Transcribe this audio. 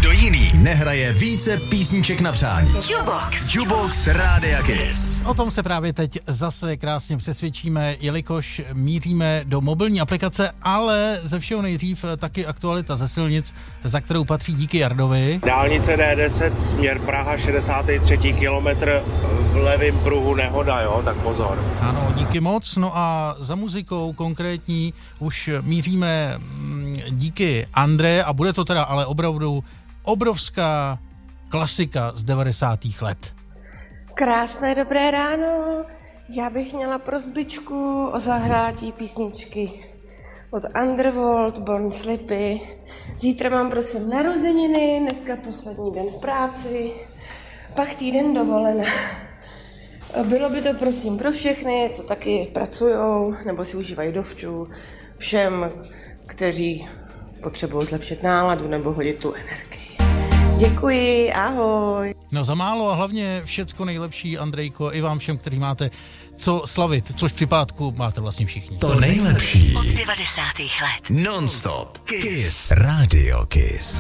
nikdo jiný nehraje více písniček na přání. Jukebox Rádia Kiss. O tom se právě teď zase krásně přesvědčíme, jelikož míříme do mobilní aplikace, ale ze všeho nejdřív taky aktualita ze silnic, za kterou patří díky Jardovi. Dálnice D10, směr Praha, 63. kilometr, v levém pruhu nehoda, jo, tak pozor. Ano, díky moc. No a za muzikou konkrétní už míříme díky André a bude to teda ale opravdu obrovská klasika z 90. let. Krásné dobré ráno. Já bych měla prosbičku o zahrátí písničky od Underworld, Born Slippy. Zítra mám prosím narozeniny, dneska poslední den v práci, pak týden dovolená. Bylo by to prosím pro všechny, co taky pracujou nebo si užívají dovčů, všem, kteří potřebují zlepšit náladu nebo hodit tu energii. Děkuji, ahoj. No za málo a hlavně všecko nejlepší, Andrejko, i vám všem, kteří máte co slavit, což při pátku máte vlastně všichni. To nejlepší od 90. let. non-stop Kiss Radio Kiss.